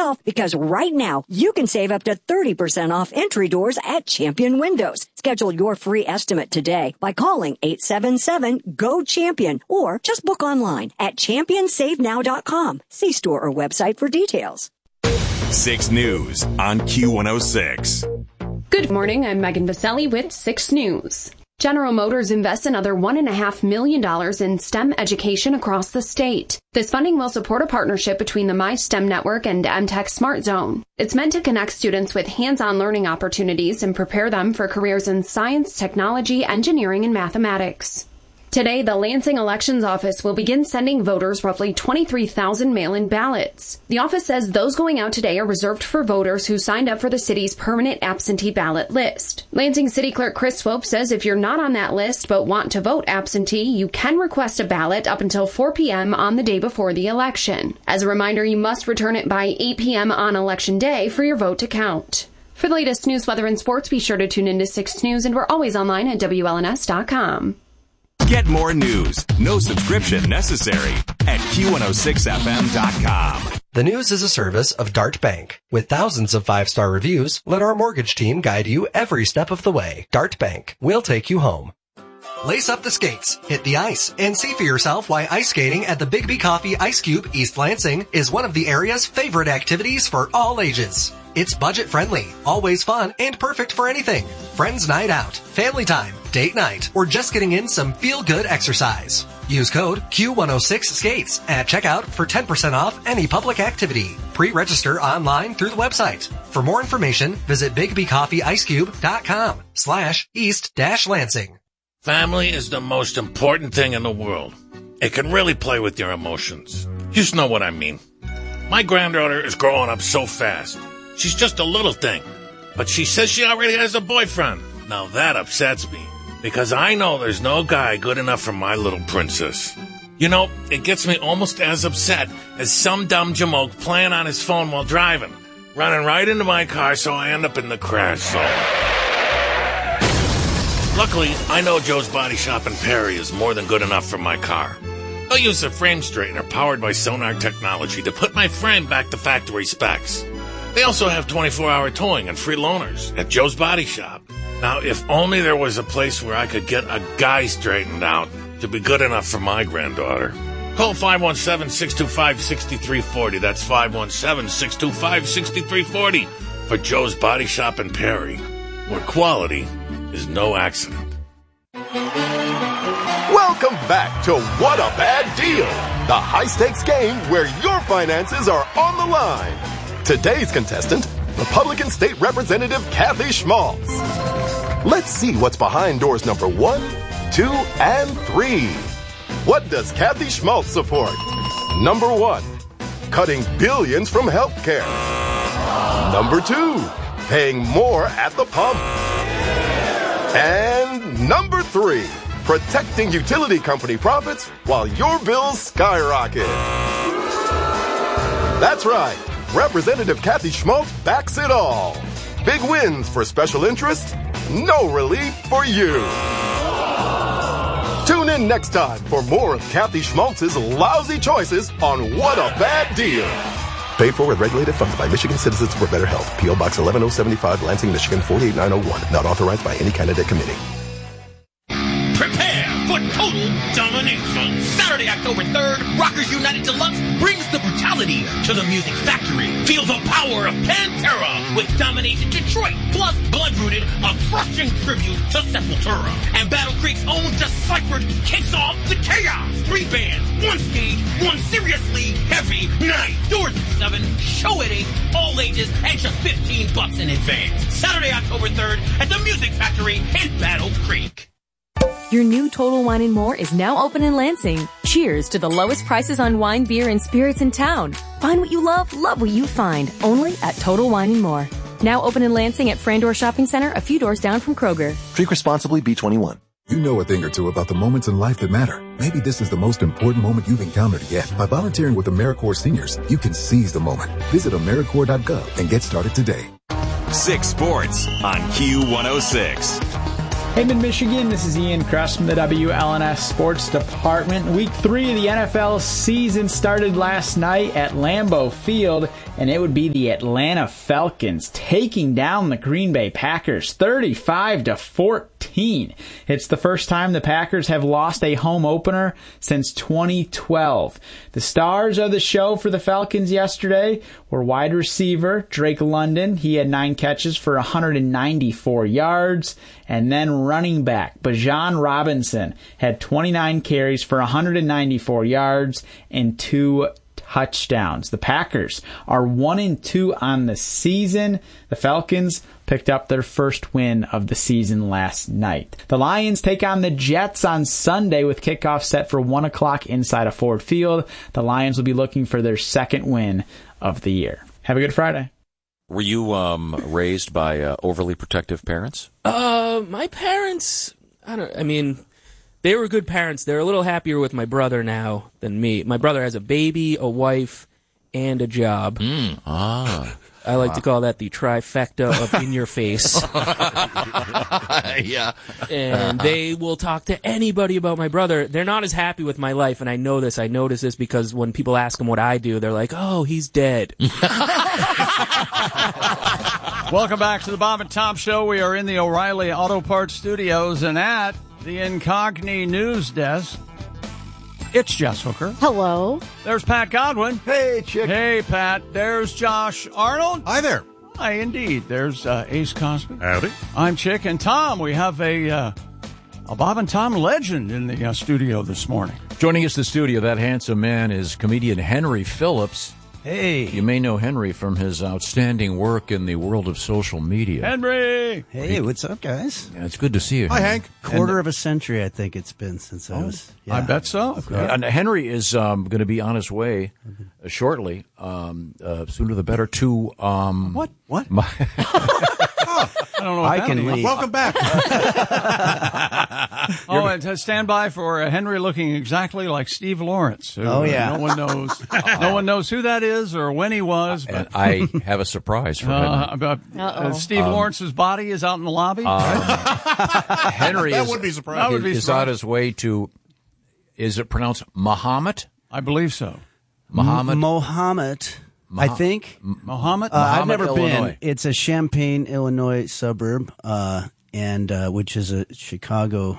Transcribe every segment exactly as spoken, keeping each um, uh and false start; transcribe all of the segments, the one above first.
yourself, because right now you can save up to thirty percent off entry doors at Champion Windows. Schedule your free estimate today by calling eight seven seven, G O, CHAMPION or just book online at champion save now dot com. See store or website for details. six News on Q one oh six. Good morning, I'm Megan Vaselli with six News. General Motors invests another one point five million dollars in STEM education across the state. This funding will support a partnership between the MySTEM Network and M Tech Smart Zone. It's meant to connect students with hands-on learning opportunities and prepare them for careers in science, technology, engineering, and mathematics. Today, the Lansing Elections Office will begin sending voters roughly twenty-three thousand mail-in ballots. The office says those going out today are reserved for voters who signed up for the city's permanent absentee ballot list. Lansing City Clerk Chris Swope says if you're not on that list but want to vote absentee, you can request a ballot up until four p.m. on the day before the election. As a reminder, you must return it by eight p.m. on Election Day for your vote to count. For the latest news, weather, and sports, be sure to tune into six News, and we're always online at W L N S dot com. Get more news, no subscription necessary, at Q one oh six F M dot com. The News is a service of Dart Bank. With thousands of five-star reviews, let our mortgage team guide you every step of the way. Dart Bank. We'll take you home. Lace up the skates, hit the ice, and see for yourself why ice skating at the Big B Coffee Ice Cube East Lansing is one of the area's favorite activities for all ages. It's budget-friendly, always fun, and perfect for anything. Friends night out, family time, date night, or just getting in some feel-good exercise. Use code Q one oh six skates at checkout for ten percent off any public activity. Pre-register online through the website. For more information, visit bigbcoffeeicecube.com slash east dash Lansing. Family is the most important thing in the world. It can really play with your emotions. You just know what I mean. My granddaughter is growing up so fast. She's just a little thing, but she says she already has a boyfriend. Now that upsets me, because I know there's no guy good enough for my little princess. You know, it gets me almost as upset as some dumb jamoke playing on his phone while driving, running right into my car so I end up in the crash zone. Luckily, I know Joe's Body Shop in Perry is more than good enough for my car. I'll use a frame straightener powered by Sonar Technology to put my frame back to factory specs. They also have twenty-four hour towing and free loaners at Joe's Body Shop. Now, if only there was a place where I could get a guy straightened out to be good enough for my granddaughter. Call five one seven, six two five, six three four zero. That's five one seven, six two five, six three four zero for Joe's Body Shop in Perry, where quality is no accident. Welcome back to What a Bad Deal, the high-stakes game where your finances are on the line. Today's contestant, Republican State Representative Kathy Schmaltz. Let's see what's behind doors number one, two, and three. What does Kathy Schmaltz support? Number one, cutting billions from healthcare. Number two, paying more at the pump. And number three, protecting utility company profits while your bills skyrocket. That's right. Representative Kathy Schmaltz backs it all. Big wins for special interests, no relief for you. Tune in next time for more of Kathy Schmaltz's lousy choices on What a Bad Deal. Paid for with regulated funds by Michigan Citizens for Better Health. P O Box eleven oh seventy-five, Lansing, Michigan four eight nine oh one. Not authorized by any candidate committee. Prepare for total domination. Saturday, October third, Rockers United Deluxe brings the brutality to the Music Factory. Feel the power of Pantera with Domination Detroit, plus Bloodrooted, a crushing tribute to Sepultura. And Battle Creek's own Deciphered kicks off the chaos. Three bands, one stage, one seriously heavy night. Doors at seven, show at eight, all ages, and just fifteen bucks in advance. Saturday, October third at the Music Factory in Battle Creek. Your new Total Wine and More is now open in Lansing. Cheers to the lowest prices on wine, beer, and spirits in town. Find what you love, love what you find. Only at Total Wine and More. Now open in Lansing at Frandor Shopping Center, a few doors down from Kroger. Drink responsibly, B twenty-one. You know a thing or two about the moments in life that matter. Maybe this is the most important moment you've encountered yet. By volunteering with AmeriCorps Seniors, you can seize the moment. Visit AmeriCorps dot gov and get started today. Six Sports on Q one oh six. Hammond, Michigan, this is Ian Kress from the W L N S Sports Department. Week three of the N F L season started last night at Lambeau Field, and it would be the Atlanta Falcons taking down the Green Bay Packers thirty-five to fourteen. It's the first time the Packers have lost a home opener since twenty twelve. The stars of the show for the Falcons yesterday were wide receiver Drake London. He had nine catches for one hundred ninety-four yards. And then running back Bijan Robinson had twenty-nine carries for one hundred ninety-four yards and two touchdowns. The Packers are one and two on the season. The Falcons picked up their first win of the season last night. The Lions take on the Jets on Sunday with kickoff set for one o'clock inside of Ford Field. The Lions will be looking for their second win of the year. Have a good Friday. Were you um, raised by uh, overly protective parents? Uh, my parents, I don't, I mean, they were good parents. They're a little happier with my brother now than me. My brother has a baby, a wife, and a job. Mm. Ah. I like wow. to call that the trifecta of in your face. Yeah. And they will talk to anybody about my brother. They're not as happy with my life, and I know this. I notice this because when people ask them what I do, they're like, oh, he's dead. Welcome back to the Bob and Tom Show. We are in the O'Reilly Auto Parts Studios and at the Incogni News Desk. It's Jess Hooker. Hello. There's Pat Godwin. Hey, Chick. Hey, Pat. There's Josh Arnold. Hi there. Hi, indeed. There's uh, Ace Cosby. Howdy. I'm Chick. And Tom, we have a, uh, a Bob and Tom legend in the uh, studio this morning. Joining us in the studio, that handsome man is comedian Henry Phillips. Hey. You may know Henry from his outstanding work in the world of social media. Henry! Hey, what's up, guys? Yeah, it's good to see you. Hi, Hank. Quarter and, of a century, I think it's been since I was. Yeah. I bet so. Okay. And Henry is um, going to be on his way uh, shortly, um, uh, sooner the better, to... Um, what? What? My oh, I don't know what I that can means. leave. Welcome back. Oh, and to stand by for uh, Henry looking exactly like Steve Lawrence. Who, oh, yeah. Uh, no one knows No one knows who that is or when he was. But and I have a surprise for uh, him. About, uh, Steve um, Lawrence's body is out in the lobby. Um, Henry that is, would be surprising. That would be is surprising. on his way to, is it pronounced Muhammad? I believe so. Muhammad? M- Mohammed, I think. Mohammed? Uh, I've never Illinois. been. It's a Champaign, Illinois suburb, uh, and uh, which is a Chicago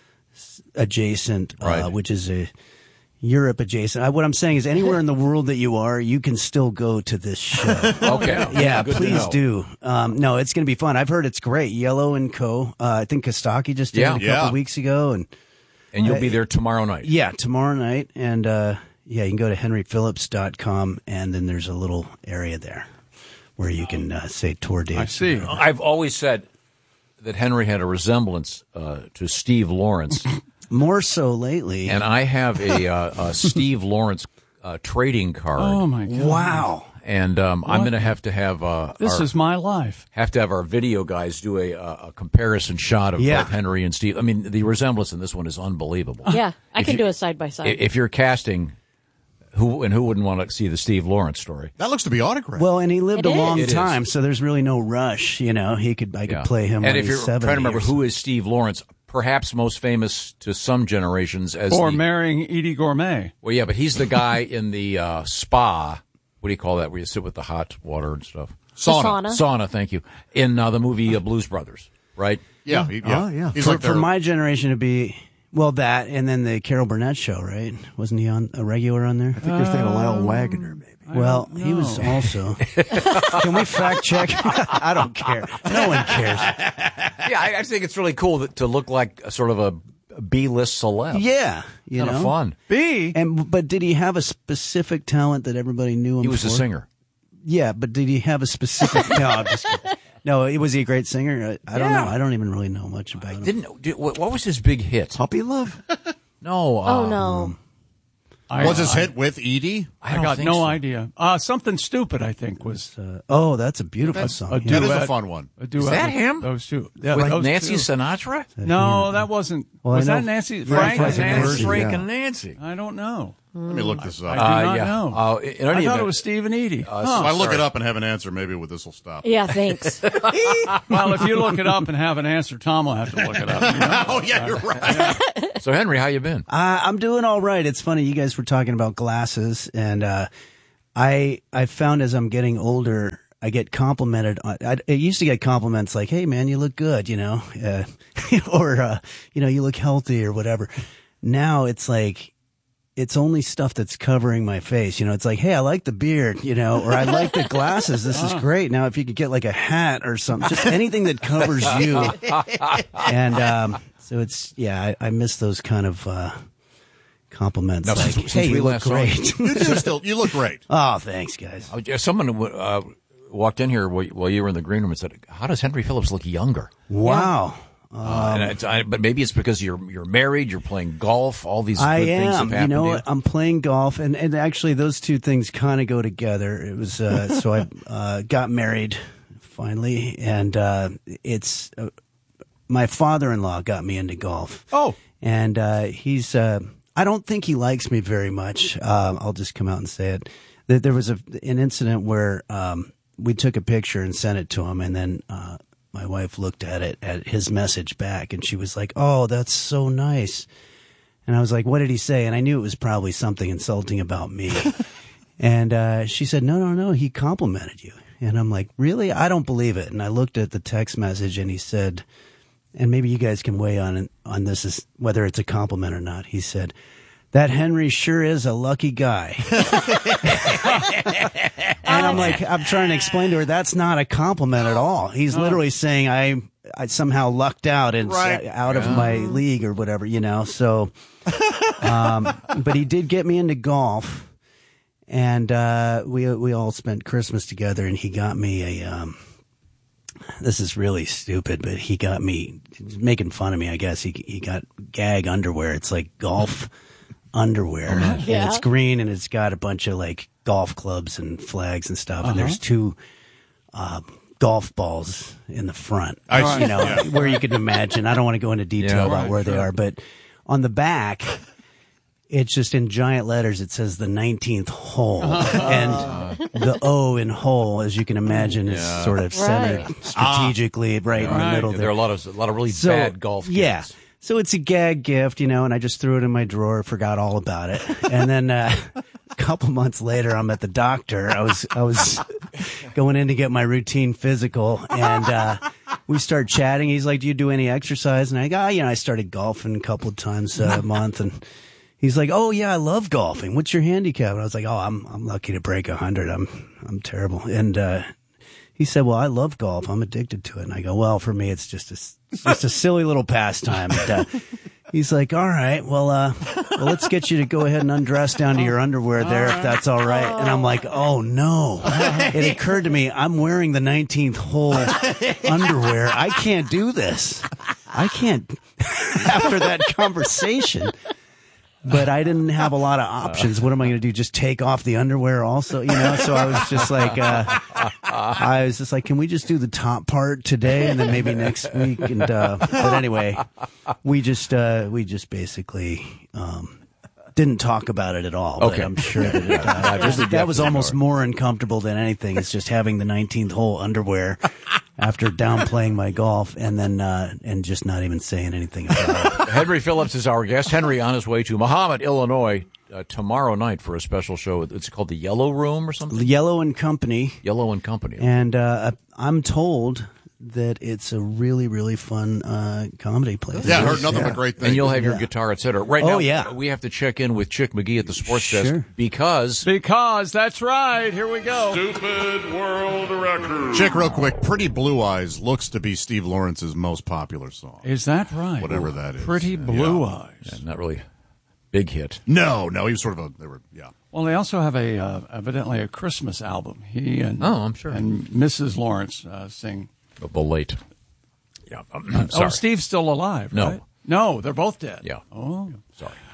adjacent, right. uh, which is a Europe adjacent. I, what I'm saying is, anywhere in the world that you are, you can still go to this show. Okay. Yeah, Good please to do. Um, no, it's going to be fun. I've heard it's great. Yellow and Co. Uh, I think Kostaki just did Yeah. it a couple Yeah. weeks ago, and And you'll uh, be there tomorrow night. yeah, tomorrow night, and uh, yeah, you can go to henry phillips dot com, and then there's a little area there where you can uh, say tour dates. I see. I've always said that Henry had a resemblance uh, to Steve Lawrence. More so lately. And I have a, uh, a Steve Lawrence uh, trading card. Oh, my God. Wow. And um, I'm going to have to have uh, This our, is my life. have to have our video guys do a, a, a comparison shot of Yeah. both Henry and Steve. I mean, the resemblance in this one is unbelievable. Yeah, I If can you- do a side by side. If you're casting, who and who wouldn't want to see the Steve Lawrence story? That looks to be autographed. Well, and he lived It a long is. It time, is. so there's really no rush. You know, he could I could Yeah. play him. And when if you're he's trying to seventy remember or who is Steve Lawrence, perhaps most famous to some generations as Or the, marrying Edie Gourmet. well, yeah, but he's the guy in the uh, spa. What do you call that? Where you sit with the hot water and stuff. Sauna. Sauna, thank you. In uh, the movie uh, Blues Brothers, right? yeah, he- yeah. Oh yeah. He's For, like for their- my generation to be well that, and then the Carol Burnett show, right? Wasn't he on a regular on there? I think you're thinking of Lyle Waggoner, maybe. Well, he was also. Can we fact check? I don't care. No one cares. Yeah, I, I think it's really cool that, to look like a sort of a B-list celeb. Yeah, you Kind know, of fun. B. And but did he have a specific talent that everybody knew him? He was for? a singer. Yeah, but did he have a specific? No, I'm just kidding. No, was he a great singer? I, I don't Yeah. know. I don't even really know much about him. Didn't did, what what was his big hit? Puppy Love? No. oh um, no. I, was his I, hit with Edie? I, I got no so. idea. Uh, Something Stupid, I think, was. Uh, oh, that's a beautiful that's song. A that duet, is a fun one. A duet is that with him? Those two. Yeah, with those Nancy two. Sinatra? No, that wasn't. Well, was I that know Nancy? Frank, Frank, Frank and and Nancy? Frank yeah. and Nancy. I don't know. Let me look this up. I do Uh, not yeah. know. Uh, in any I thought event- it was Steve and Edie. Uh, Huh. if I look sorry. it up and have an answer, maybe with this will stop. Yeah, thanks. Well, if you look it up and have an answer, Tom will have to look it up. You know? Oh, yeah, you're right. So, Henry, how you been? Uh, I'm doing all right. It's funny. You guys were talking about glasses, and uh, I I found as I'm getting older, I get complimented. On, I, I used to get compliments like, "Hey, man, you look good," you know, uh, or uh, you know, you look healthy or whatever. Now it's like, it's only stuff that's covering my face. You know, it's like, hey, I like the beard, you know, or I like the glasses. This is great. Now, if you could get like a hat or something, just anything that covers you. And um, so it's, yeah, I, I miss those kind of uh, compliments. Now, like, since, hey, since we you look last saw you- great. You do still, you look great. Oh, thanks, guys. Uh, Someone uh, walked in here while while you were in the green room and said, "How does Henry Phillips look younger?" Wow. Uh, and it's, I, but maybe it's because you're you're married, you're playing golf, all these good I things have am. You happened know to you. what? I'm playing golf, and, and actually those two things kind of go together. It was uh, so I uh, got married finally, and uh, it's uh, my father-in-law got me into golf. Oh, and uh, he's uh, I don't think he likes me very much. Uh, I'll just come out and say it. There, there was a, an incident where um, we took a picture and sent it to him, and then. Uh, My wife looked at it, at his message back, and she was like, "Oh, that's so nice." And I was like, "What did he say?" And I knew it was probably something insulting about me. And uh, she said, "No, no, no, he complimented you." And I'm like, "Really? I don't believe it." And I looked at the text message, and he said, and maybe you guys can weigh on on this, is whether it's a compliment or not. He said, "That Henry sure is a lucky guy." And I'm like, I'm trying to explain to her that's not a compliment at all. He's literally saying I I somehow lucked out and Right. out of my league or whatever, you know. So, um, but he did get me into golf, and uh, we we all spent Christmas together, and he got me a. Um, this is really stupid, but he got me making fun of me. I guess he he got gag underwear. It's like golf underwear, and Yeah. it's green, and it's got a bunch of like golf clubs and flags and stuff. Uh-huh. And there's two uh, golf balls in the front, I see. you know, Yeah. where you can imagine. I don't want to go into detail Yeah, about right, where they sure. are, but on the back, it's just in giant letters. It says the nineteenth hole, and the O in hole, as you can imagine, is Yeah. sort of centered Right. strategically right in the Right. middle Yeah, there. there are a lot of a lot of really So, bad golf kids. Yeah. So it's a gag gift, you know, and I just threw it in my drawer, forgot all about it. And then uh, a couple months later, I'm at the doctor. I was I was going in to get my routine physical, and uh, we start chatting. He's like, "Do you do any exercise?" And I go, oh, "You know, I started golfing a couple of times a month." And he's like, "Oh yeah, I love golfing. What's your handicap?" And I was like, "Oh, I'm I'm lucky to break a hundred. I'm I'm terrible." And uh, he said, "Well, I love golf. I'm addicted to it." And I go, "Well, for me, it's just a, it's just a silly little pastime." And, uh, he's like, "All right, well, uh, well, let's get you to go ahead and undress down to your underwear there, if that's all right." And I'm like, "Oh no!" It occurred to me, I'm wearing the nineteenth hole underwear. I can't do this. I can't. After that conversation. But I didn't have a lot of options. What am I going to do? Just take off the underwear also, you know? So I was just like, uh, I was just like, can we just do the top part today and then maybe next week? And, uh, but anyway, we just, uh, we just basically, um, didn't talk about it at all. But Okay. I'm sure that it, uh, that, that was almost more uncomfortable than anything. It's just having the nineteenth hole underwear after downplaying my golf and then, uh, and just not even saying anything about it. Henry Phillips is our guest. Henry on his way to Mahomet, Illinois, uh, tomorrow night for a special show. It's called the Yellow Room or something? Yellow and Company. Yellow and Company. And uh, I'm told that it's a really, really fun uh, comedy place. Yeah, I heard nothing but great things. And you'll have your Yeah. guitar, et cetera. Right Oh, now, yeah. we have to check in with Chick McGee at the Sports Desk Sure. because... Because, that's right. Here we go. Stupid world record. Chick, real quick, Pretty Blue Eyes looks to be Steve Lawrence's most popular song. Is that right? Whatever that is. Pretty Blue Yeah. Eyes. Yeah, not really big hit. No, no, he was sort of a, they were, yeah. Well, they also have a uh, evidently a Christmas album. He and Oh, I'm sure. and Missus Lawrence uh, sing. The late. Yeah, I'm Oh, sorry. Steve's still alive. No. right? no, they're both dead. Yeah. Oh, Sorry.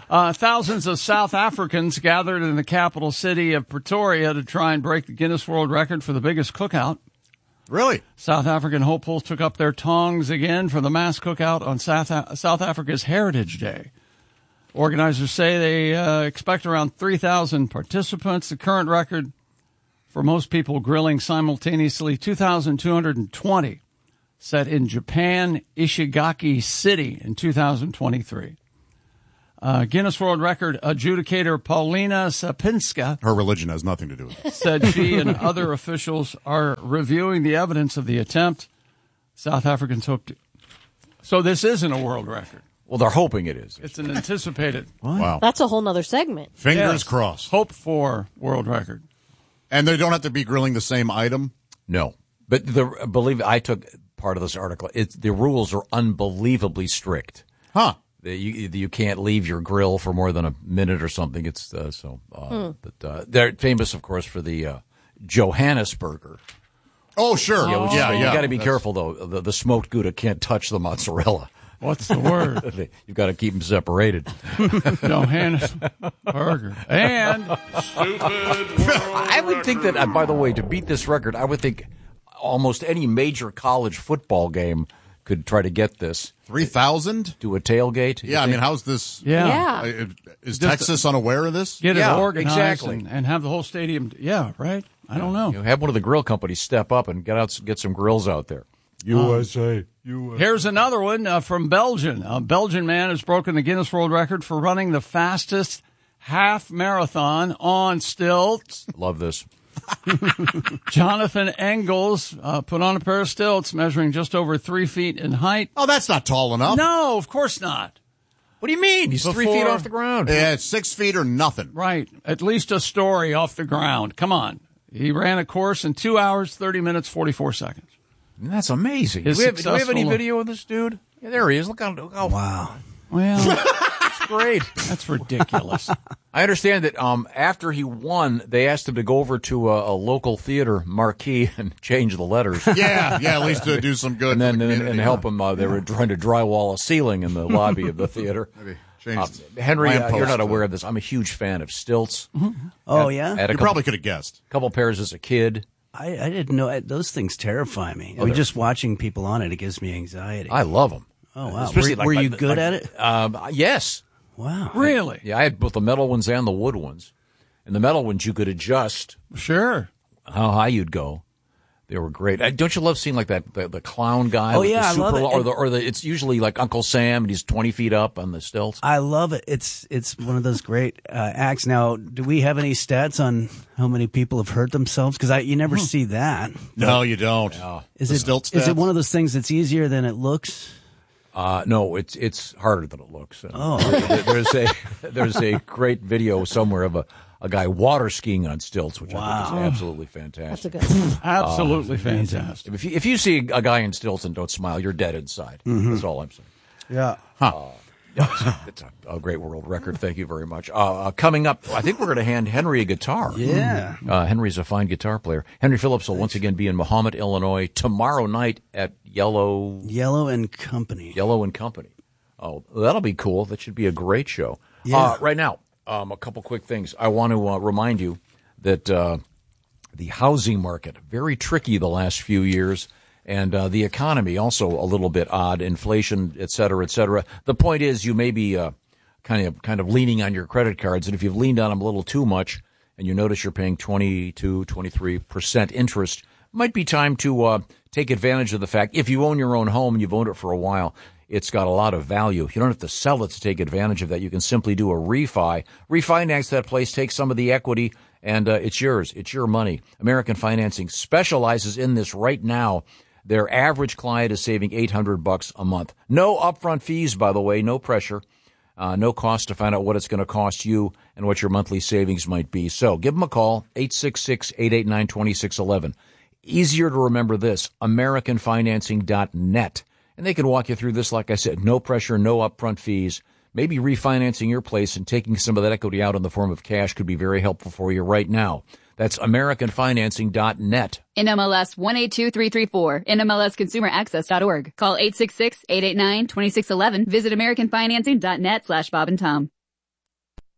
Uh, thousands of South Africans gathered in the capital city of Pretoria to try and break the Guinness World Record for the biggest cookout. Really? South African hopefuls took up their tongs again for the mass cookout on South, South Africa's Heritage Day. Organizers say they uh, expect around three thousand participants. The current record for most people grilling simultaneously, two thousand two hundred twenty, set in Japan, Ishigaki City in two thousand twenty-three. Uh, Guinness World Record adjudicator Paulina Sapinska. Her religion has nothing to do with it. Said she and other officials are reviewing the evidence of the attempt. South Africans hoped. To, so this isn't a world record. Well, they're hoping it is. It's an anticipated. Wow. That's a whole nother segment. Fingers Yes. crossed. Hope for world record. And they don't have to be grilling the same item? No. But the believe I took part of this article. It's the rules are unbelievably strict. Huh. The, you you can't leave your grill for more than a minute or something. It's uh, so. Uh, Hmm. But uh, they're famous, of course, for the uh, Johannesburger. Oh, sure. Yeah, which yeah, you yeah. got to be That's- careful though. The, the smoked Gouda can't touch the mozzarella. What's the word? You've got to keep them separated. Johannesburger. And I would think that, uh, by the way, to beat this record, I would think almost any major college football game could try to get this. three thousand? Do a tailgate? you Yeah, I think? mean, how's this? Yeah. Yeah. Uh, Is Just- Texas unaware of this? get it Yeah, organized exactly. and, and have the whole stadium. Yeah, right? I don't know. You know, have one of the grill companies step up and get out, get some grills out there. U S A. U S A. Here's another one uh, from Belgium. A Belgian man has broken the Guinness World Record for running the fastest half marathon on stilts. Love this. Jonathan Engels uh, put on a pair of stilts measuring just over three feet in height. Oh, that's not tall enough. No, of course not. What do you mean? He's three feet Before- off the ground. Yeah, it's six feet or nothing. Right. At least a story off the ground. Come on. He ran a course in two hours, thirty minutes, forty-four seconds. That's amazing. Do His we, have, do we have any successful- video of this dude? Yeah, there he is. Look out. Oh, Wow. Well, that's great. that's ridiculous. I understand that um, after he won, they asked him to go over to a, a local theater marquee and change the letters. Yeah, yeah, at least to do some good and then for the and, community. and help him. Uh, they were trying to drywall a ceiling in the lobby of the theater. Maybe change Uh, the Henry, uh, you're lamppost not to- aware of this. I'm a huge fan of stilts. Oh, Had- yeah? had a You couple, probably could have guessed. couple pairs as a kid. I, I didn't know. I, those things terrify me. I Oh, mean, they're- just watching people on it, it gives me anxiety. I love them. Oh, wow. Especially Were, like- were like you the- good like- at it? Um, yes. Wow. Really? Yeah, I had both the metal ones and the wood ones. And the metal ones, you could adjust Sure. how high you'd go. They were great. Uh, Don't you love seeing like that the, the clown guy? Oh, with yeah, the I super love it. lo- Or And- the, or the it's usually like Uncle Sam and he's twenty feet up on the stilts. I love it. It's it's one of those great uh, acts. Now, do we have any stats on how many people have hurt themselves? Because you never see that. No, you don't. Is The it stilt is it stats? one of those things that's easier than it looks? Uh, no, it's it's harder than it looks. Uh, Oh. there- there's a there's a great video somewhere of a, a guy water skiing on stilts, which I think Wow. is absolutely fantastic. That's a good. Absolutely fantastic. If you if you see a guy in stilts and don't smile, you're dead inside. Mm-hmm. That's all I'm saying. Yeah. It's a, a great world record. Thank you very much. Uh, uh, coming up, I think we're going to hand Henry a guitar. Yeah. Uh, Henry's a fine guitar player. Henry Phillips will once again be in Mahomet, Illinois tomorrow night at Yellow Yellow and Company. Yellow and Company. Oh, that'll be cool. That should be a great show. Yeah. Uh, right now, um, a couple quick things. I want to uh, remind you that uh, the housing market, very tricky the last few years, and uh, the economy also a little bit odd, inflation, et cetera, et cetera. The point is you may be uh, kind of kind of leaning on your credit cards, and if you've leaned on them a little too much and you notice you're paying twenty-two, twenty-three percent interest, might be time to uh, take advantage of the fact if you own your own home and you've owned it for a while, it's got a lot of value. You don't have to sell it to take advantage of that. You can simply do a refi, refinance that place, take some of the equity, and uh, it's yours. It's your money. American Financing specializes in this right now. Their average client is saving eight hundred bucks a month. No upfront fees, by the way, no pressure. Uh, no cost to find out what it's going to cost you and what your monthly savings might be. So give them a call, eight six six, eight eight nine, two six one one. Easier to remember this, american financing dot net. And they can walk you through this, like I said, no pressure, no upfront fees. Maybe refinancing your place and taking some of that equity out in the form of cash could be very helpful for you right now. That's american financing dot net. N M L S one eight two three three four, N M L S consumer access dot org. Call eight six six, eight eight nine, two six one one. Visit american financing dot net slash Bob and Tom.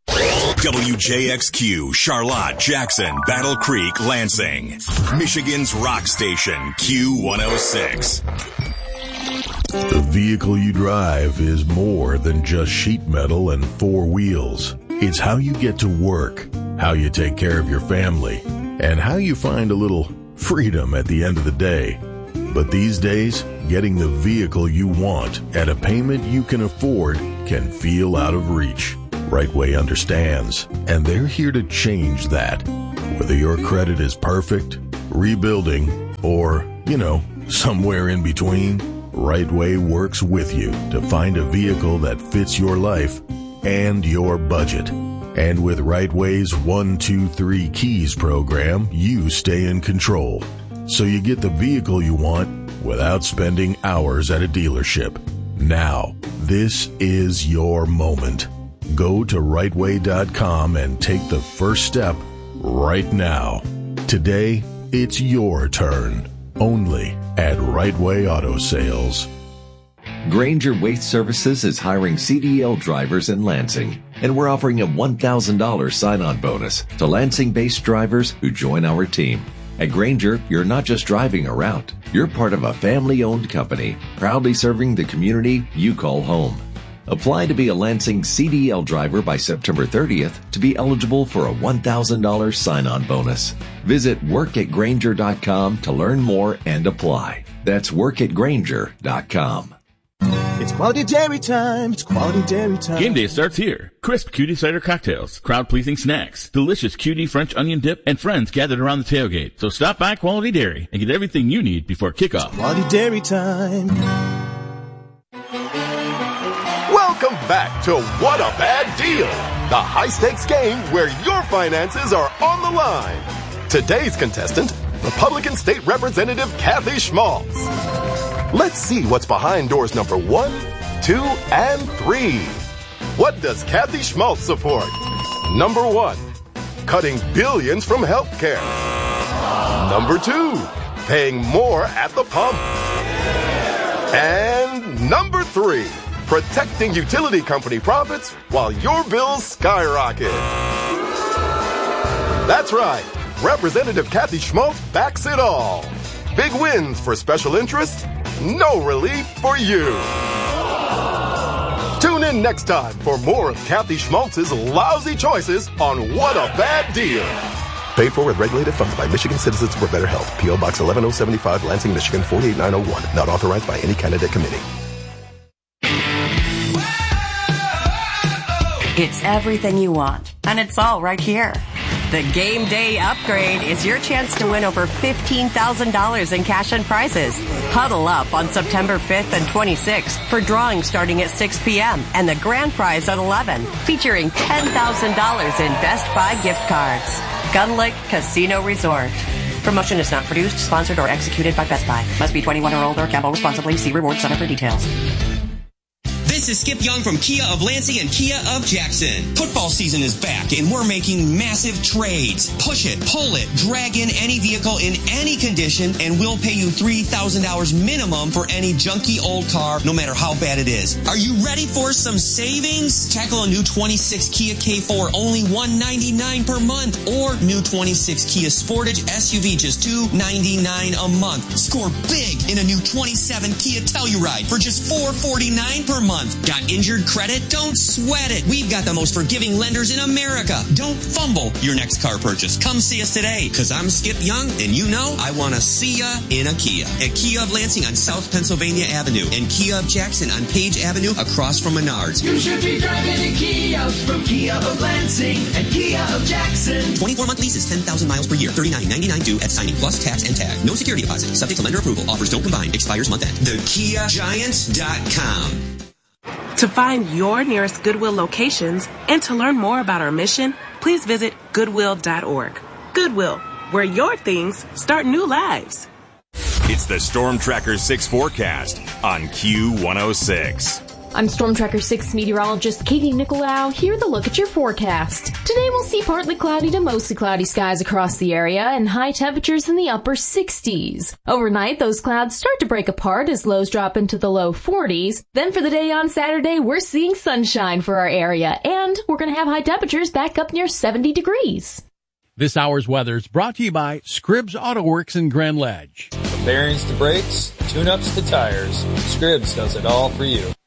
W J X Q, Charlotte, Jackson, Battle Creek, Lansing. Michigan's rock station, Q one oh six. The vehicle you drive is more than just sheet metal and four wheels. It's how you get to work, how you take care of your family, and how you find a little freedom at the end of the day. But these days, getting the vehicle you want at a payment you can afford can feel out of reach. Rightway understands, and they're here to change that. Whether your credit is perfect, rebuilding, or, you know, somewhere in between, Rightway works with you to find a vehicle that fits your life and your budget. And with Rightway's one two three Keys program, you stay in control. So you get the vehicle you want without spending hours at a dealership. Now, this is your moment. Go to rightway dot com and take the first step right now. Today, it's your turn. Only at Rightway Auto Sales. Granger Waste Services is hiring C D L drivers in Lansing, and we're offering a one thousand dollars sign-on bonus to Lansing-based drivers who join our team. At Granger, you're not just driving a route. You're part of a family-owned company, proudly serving the community you call home. Apply to be a Lansing C D L driver by September thirtieth to be eligible for a one thousand dollars sign-on bonus. Visit work at granger dot com to learn more and apply. That's work at granger dot com. It's quality dairy time. It's quality dairy time. Game day starts here. Crisp cutie cider cocktails, crowd-pleasing snacks, delicious cutie French onion dip, and friends gathered around the tailgate. So stop by Quality Dairy and get everything you need before kickoff. It's quality dairy time. Welcome back to What a Bad Deal, the high-stakes game where your finances are on the line. Today's contestant, Republican State Representative Kathy Schmaltz. Let's see what's behind doors number one, two, and three. What does Kathy Schmaltz support? Number one, cutting billions from healthcare. Number two, paying more at the pump. And number three, protecting utility company profits while your bills skyrocket. That's right. Representative Kathy Schmaltz backs it all. Big wins for special interests, no relief for you. Tune in next time for more of Kathy Schmaltz's lousy choices on What a Bad Deal. Paid for with regulated funds by Michigan Citizens for Better Health. P O Box eleven oh seventy-five, Lansing, Michigan four eight nine oh one. Not authorized by any candidate committee. It's everything you want, and it's all right here. The Game Day Upgrade is your chance to win over fifteen thousand dollars in cash and prizes. Huddle up on September fifth and twenty-sixth for drawing starting at six p.m. and the grand prize at eleven, featuring ten thousand dollars in Best Buy gift cards. Gun Lake Casino Resort. Promotion is not produced, sponsored, or executed by Best Buy. Must be twenty-one or older. Gamble responsibly. See Reward Center for details. This is Skip Young from Kia of Lansing and Kia of Jackson. Football season is back and we're making massive trades. Push it, pull it, drag in any vehicle in any condition and we'll pay you three thousand dollars minimum for any junky old car, no matter how bad it is. Are you ready for some savings? Tackle a new twenty-six Kia K four, only one hundred ninety-nine dollars per month, or new twenty-six Kia Sportage S U V, just two hundred ninety-nine dollars a month. Score big in a new twenty-seven Kia Telluride for just four hundred forty-nine dollars per month. Got injured credit? Don't sweat it. We've got the most forgiving lenders in America. Don't fumble your next car purchase. Come see us today, because I'm Skip Young, and you know I want to see ya in a Kia. At Kia of Lansing on South Pennsylvania Avenue, and Kia of Jackson on Page Avenue across from Menards. You should be driving a Kia from Kia of Lansing and Kia of Jackson. twenty-four month leases, ten thousand miles per year, thirty-nine ninety-nine due at signing, plus tax and tag. No security deposit. Subject to lender approval. Offers don't combine. Expires month end. the kia giant dot com. To find your nearest Goodwill locations and to learn more about our mission, please visit goodwill dot org. Goodwill, where your things start new lives. It's the Storm Tracker six forecast on Q one oh six. I'm Storm Tracker six meteorologist Katie Nicolau, here to look at your forecast. Today we'll see partly cloudy to mostly cloudy skies across the area and high temperatures in the upper sixties. Overnight, those clouds start to break apart as lows drop into the low forties. Then for the day on Saturday, we're seeing sunshine for our area, and we're going to have high temperatures back up near seventy degrees. This hour's weather is brought to you by Scribbs Auto Works in Grand Ledge. From bearings to brakes, tune-ups to tires, Scribbs does it all for you.